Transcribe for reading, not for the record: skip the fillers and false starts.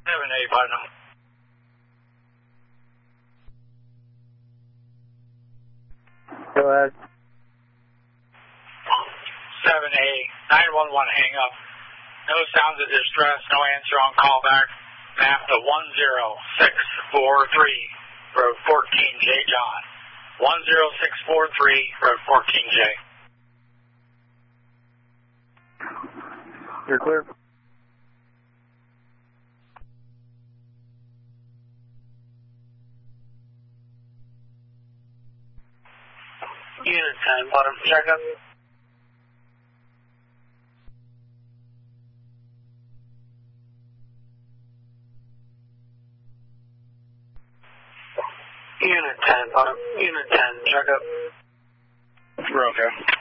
7A, Putnam. Go ahead. 7A, 911, hang up. No sounds of distress, no answer on callback. Map to 10643, Road 14J, John. 10643, Road 14J. You're clear. Unit 10, bottom checkup. Unit 10, bottom. Unit 10, checkup. We're okay.